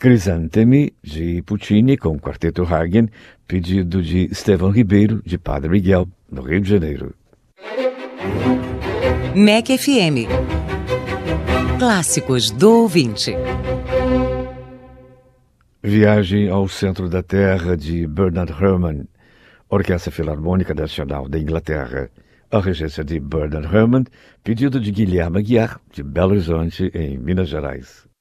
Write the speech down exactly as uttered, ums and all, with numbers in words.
Crisantemi, de Puccini, com o Quarteto Hagen, pedido de Estevão Ribeiro, de Padre Miguel, no Rio de Janeiro. M E C F M. Clássicos do ouvinte. Viagem ao Centro da Terra, de Bernard Herrmann, Orquestra Filarmônica Nacional da Inglaterra. A regência de Bernard Herrmann, pedido de Guilherme Aguiar, de Belo Horizonte, em Minas Gerais.